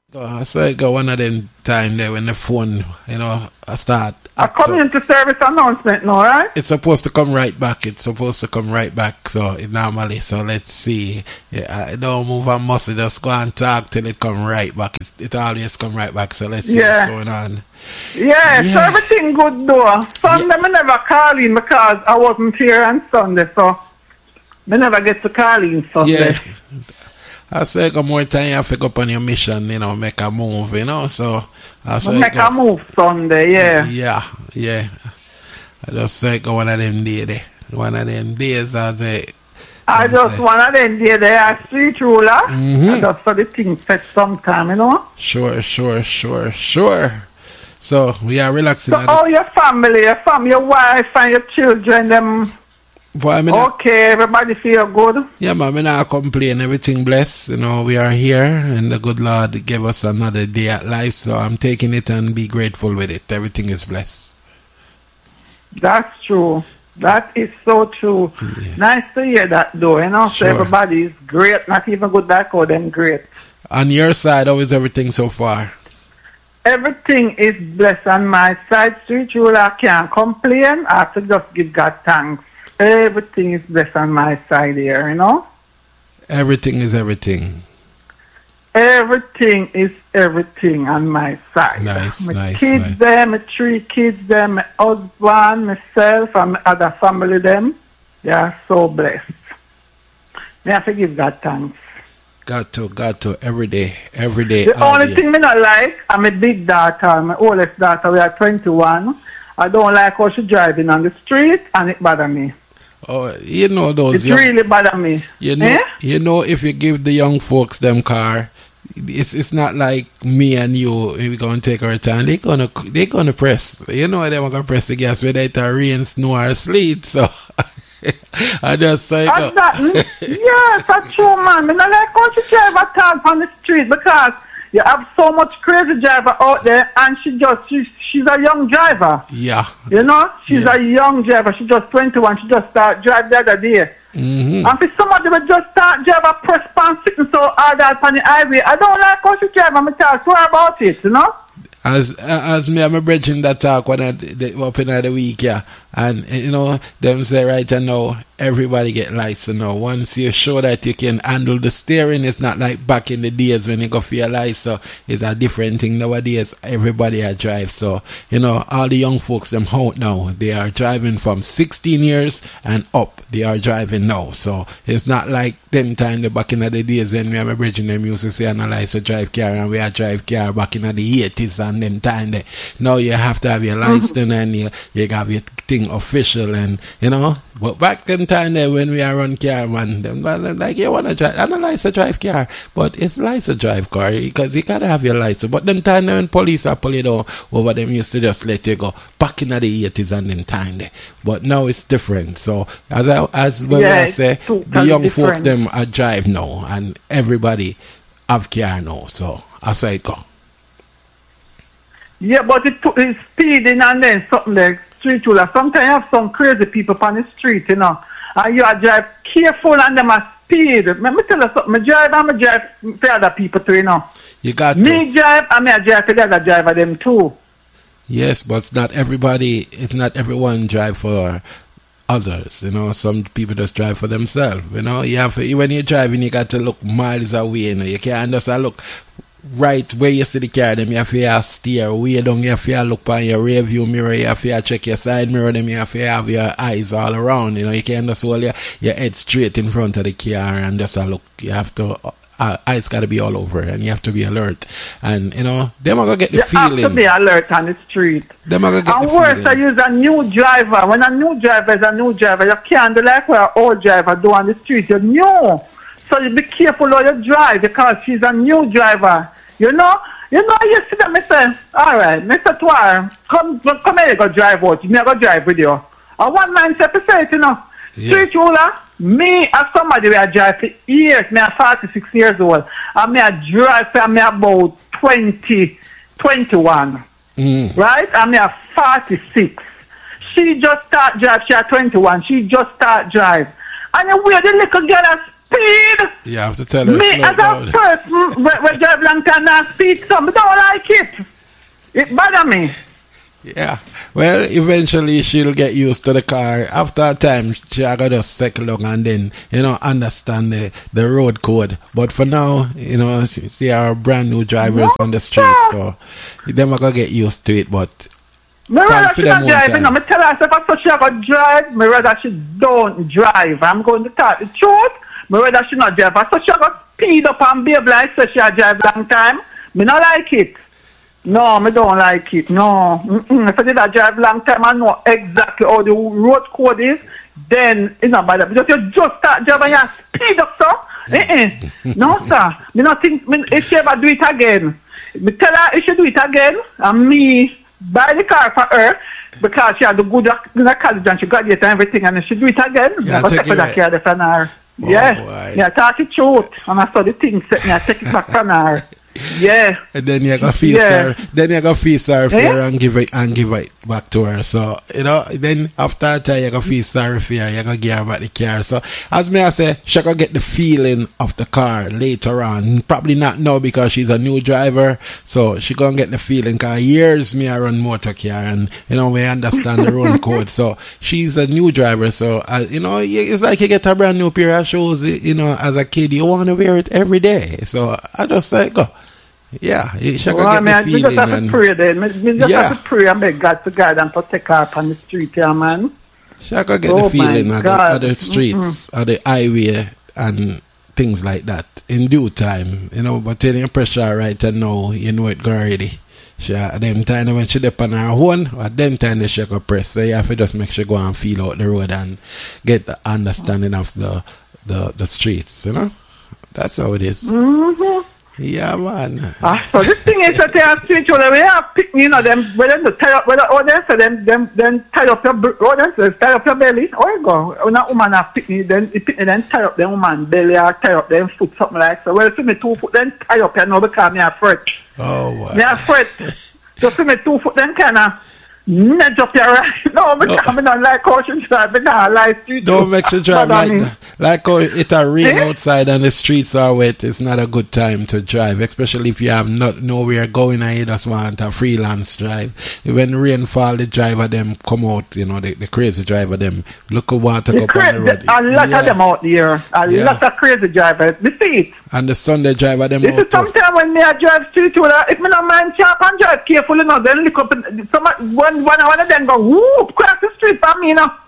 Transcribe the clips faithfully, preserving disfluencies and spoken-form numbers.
Uh, I saw it go one of them time there when the phone, you know, I start. A act up. community service announcement now, right? It's supposed to come right back. It's supposed to come right back. So it normally. So let's see. Yeah, I don't move and muscle. Just go and talk till it come right back. It's, it always come right back. So let's see Yeah. what's going on. Yeah, so Yeah. everything good though. Sunday I never call in because I wasn't here on Sunday, so I never get to call in Sunday. Yeah. I say go more time you have to go up on your mission, you know, make a move, you know. So I I say make go, a move Sunday, yeah. Yeah, yeah. I just say go one of them days there. One of them days I say I them just say, one of them day there, a street ruler. Mhm. I just saw the thing set sometime, you know. Sure, sure, sure, sure. So we are relaxing. So all your family, your family, your wife and your children, them For I mean, I- okay, everybody feel good. yeah, man, I not complain. Everything blessed. You know, we are here, and the good Lord gave us another day at life. So I'm taking it and be grateful with it. Everything is blessed. That's true. That is so true. Yeah. Nice to hear that though, you know. Sure. So everybody is great, not even good like how them great. On your side, how is everything so far? Everything is blessed on my side, street ruler. I can't complain. I have to just give God thanks. Everything is blessed on my side here, you know. Everything is everything. Everything is everything on my side. Nice, my nice, kids nice. them, my three kids them, my husband, myself, and my other family them. They are so blessed. I have to give God thanks. Got to, got to, every day, every day. The all only day. thing me not like, I'm a big daughter, my oldest daughter, we are twenty-one. I don't like how she driving on the street, and it bother me. Oh, you know those It young, really bother me. you know, Eh? you know, if you give the young folks them car, it's it's not like me and you. We gonna take our time. They gonna they gonna press. You know, they gonna press the gas whether it's a rain, snow, or sleet. So I just say, And that, yes, that's true, man. Me not like how she drive a talk on the street because you have so much crazy driver out there, and she just she, she's a young driver. yeah, You know, she's Yeah. a young driver. She just twenty-one. She just start drive the other day. hmm And for somebody who just start drive a press pan sitting so hard out on the highway, I don't like how she drive. I'm talk to her about it, you know. As as me and my brethren that talk when I the, up in the week, yeah, and you know them say right now everybody get license now. Once you show that you can handle the steering, it's not like back in the days when you go for your license. It's a different thing nowadays. Everybody a drive, so you know all the young folks them out now. They are driving from sixteen years and up. They are driving now, so it's not like them time the back in the days when me and my brethren them used to say and a license drive car and we are drive car back in the eighties and them time there. Now you have to have your license and you you have your thing official and you know. But back in time there when we are on car, man, them man, like you wanna drive, I don't license drive car, but it's license drive car because you gotta have your license. But them time there when police are pulling down over them used to just let you go back in the eighties and them time there. But now it's different. So as I as when Yeah, I say it's the totally young folks different. them are drive now and everybody have car now. So as I go. Yeah, but it took it's speeding and then something like street ruler. Sometimes you have some crazy people on the street, you know, and you are drive careful and them a speed. Let me tell you something. I drive and I drive for other people too, you know. You got to. Me drive and me I drive for the other driver them too. Yes, but it's not everybody, it's not everyone drive for others, you know. Some people just drive for themselves, you know. You have to, when you're driving, you got to look miles away, you know. You can't just uh, look right where you see the car, them you have to uh, steer way down, you have to uh, look on your rear view mirror, you have to uh, check your side mirror, them you have to have your eyes all around, you know. You can't just hold your, your head straight in front of the car and just uh, look. You have to uh, eyes got to be all over and you have to be alert, and you know them are gonna get the You feeling. have to be alert on the street. Them are gonna get And the worse, I feeling. use a new driver. When a new driver is a new driver, you can't do like what an old driver do on the street. You're new. So you be careful how you drive because she's a new driver. You know? You know, you see them, I say, all right, Mister Twar, come, come here, go drive out. Me go drive with you. And one man said, say it, you know, Yeah. street ruler, me as somebody who I drive for years, me I'm forty-six years old, and me I drive for me about twenty, twenty-one. Mm. Right? And me at forty-six. She just start drive. She at twenty-one. She just start drive. And the way the little girl is speed. You have to tell her Me slow as down. a person, when, when drive long time and speed, so I don't like it. It bother me. Yeah. Well, eventually she'll get used to the car. After a time, she'll go just settle down and then, you know, understand the, the road code. But for now, you know, they are brand new drivers on the street, so them are going to get used to it. But Me rather she not drive, time. you know. Me tell her, if I she go drive, me rather she don't drive. I'm going to talk the truth. Me rather she not drive. I she go speed up and behave like so she a drive long time. Me not like it. No, me don't like it. No. Mm-mm. If I did a drive long time, I know exactly how the road code is. Then it's not bad. Because you just start driving and you speed up, so. Eh-eh. No, sir. Me not think me, if she ever do it again. Me tell her if she do it again, and me buy the car for her because she had the good in the college and she graduated and everything, and if she do it again, Yeah, I'm going to take take it that right. care from her. Oh, Yeah. boy. Yeah, talk the truth. And I saw the things set me, I take it back from her. Yeah. And then you go feel Yeah. sorry. Then you go feel sorry for Eh? her and give it and give it back to her. So you know, then after a time you go feel sorry for her. You go give her back the car. So as me I say, she go get the feeling of the car later on. Probably not now because she's a new driver. So she gonna get the feeling. Cause years me I run motor car and you know we understand the road code. So she's a new driver. So uh, you know it's like you get a brand new pair of shoes. You know, as a kid you want to wear it every day. So I just say go. Yeah, you should Well, get I mean, the I feeling just have and to pray then. Me, me just Yeah. have to pray and beg God to guide and protect her up on the street here, man. she could get Oh, the feeling my of the, God. of the streets, of the highway and things like that in due time, you know. But in your pressure right now, you know it go already. She at them time when she dip on her own, at them time they she go press. So you have to just make sure go and feel out the road and get the understanding of the the, the streets, you know. That's how it is. Mm-hmm. Yeah, man. Ah, so the thing is that they have street children, we have pick me, you know, them, when them tie up, when oh, they say them, them, them tie up your, br- oh, they say tie up your belly, oh, you go, when a woman have pick me, then, you pick me, then tie up them woman belly, or tie up them foot, something like so. Well, see me two foot, then tie up, you know, because me a fret. Oh, wow. Me a fret. Just see me two foot, then kind of, nudge up your right. No, me, No. me don't like how she drive, me don't like street. Don't make you drive Bother like me. that. Like how it a rain Eh? outside and the streets are wet, it's not a good time to drive, especially if you have not nowhere going and you just want a freelance drive. When rain fall, the driver them come out, you know, the, the crazy driver them look at water The up on cra- the road. a lot Yeah. of them out there. A Yeah. lot of crazy drivers. Me see it. And the Sunday driver them This out is too. sometimes when me a drive street road, if me not mind sharp and drive careful, you know, then look up and some one one one of them go whoop cross the street for me, you know.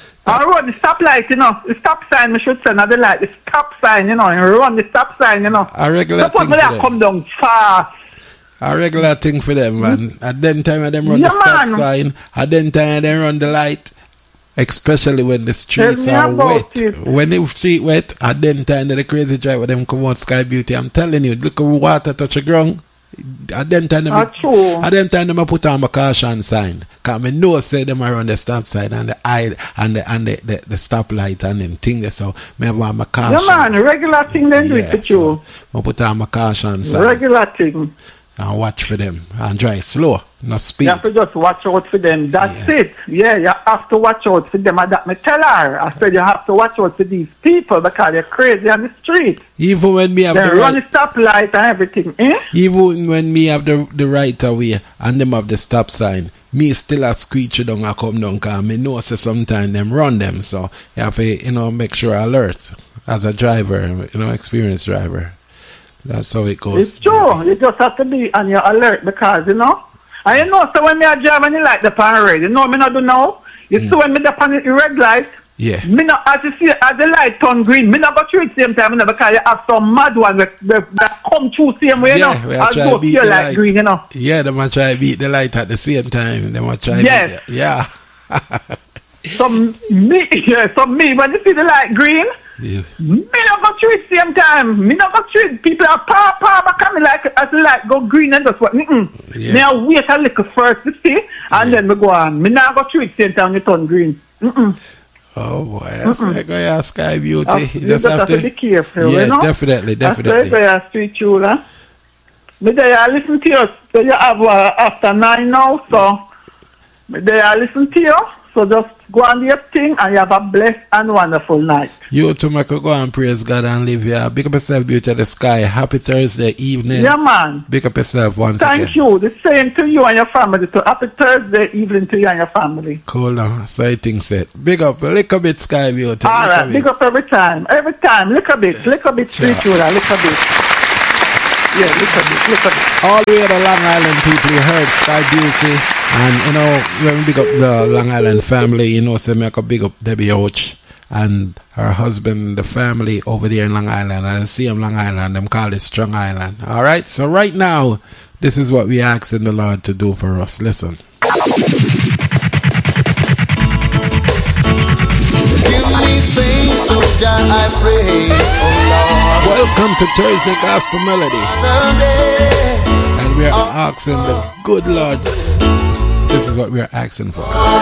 I run the stop light, you know, the stop sign, me should say, not the light, the stop sign, you know, and run the stop sign, you know. A regular Suppose thing me for that them. come down fast. A regular thing for them, man. At then time when them run Yeah, the stop man. sign, at then time they run the light. Especially when the streets Tell me are about wet. it. When the street wet, at then time that the crazy driver them come out Sky Beauty. I'm telling you, look at water touch the ground. At them time them, Ah, true. at them time them a put on my caution sign. Cause me know say them are on the stop sign and the eye and the and the, the, the stop light and them things. So me have on my caution. Yeah, man, regular thing then do it Yeah, for so you. I put on my caution sign Regular thing. and watch for them and drive slow, not speed. You have to just watch out for them. That's Yeah. it. Yeah, you have to watch out for them. And that me tell her. I said you have to watch out for these people because they're crazy on the street. Even when me have They the run the right, stoplight and everything. Eh? even when me have the the right away and them have the stop sign, me still a screech down and come down because me know say sometimes them run them. So you have to, you know, make sure alert as a driver, you know, experienced driver. That's how it goes. It's true. You just have to be on your alert because, you know. And you know, so when me a drive and you like the pan red, you know me not do now. You see when me the pan the red light, Yeah. me not, as you see, as the light turn green, me not go through it same time, you know, because you have some mad ones that, that, that come through same way, you Yeah, we know. are As trying to those beat feel the like light. green, you know. Yeah, they might try to beat the light at the same time. They might try. Yes. Beat the, yeah. So me, yeah, so me, when you see the light green, Yeah. me not go through it same time. Me not go through it. People are pa pa back at me like as the light go green and just what. Mm-mm. Yeah. Me I wait a little first to see, and Yeah. then me go on. Me not go through it same time. You turn green. Mm-mm. Oh boy, that's like go your Sky Beauty. Uh, You you just have to be careful, Yeah, you know. definitely, That's definitely. why I street chula. Me there I listen to you. So you have uh, after nine now, so me there I listen to you. So just go and do your thing and you have a blessed and wonderful night. You too, Michael. Go and praise God and live here. Big up yourself, beauty of the sky. Happy Thursday evening. Yeah, man. Big up yourself once Thank again. you. The same to you and your family. So happy Thursday evening to you and your family. Cool now. So I think said. Big up. Little bit sky beauty. All Little right. bit. Big up every time. Every time. Little bit. Little bit Sure. spiritual. Little bit. Yeah, little bit. Little bit. All the way to Long Island people, you heard Sky Beauty. And you know, when we big up the Long Island family, you know, say make a big up Debbie Ouch and her husband, the family over there in Long Island. And I see them Long Island, them call it Strong Island. Alright, so right now, this is what we asking the Lord to do for us. Listen. Give me faith, oh Jah, I pray, oh Lord. Welcome to Thursday Gospel Melody. And we are asking the good Lord. This is what we are asking for.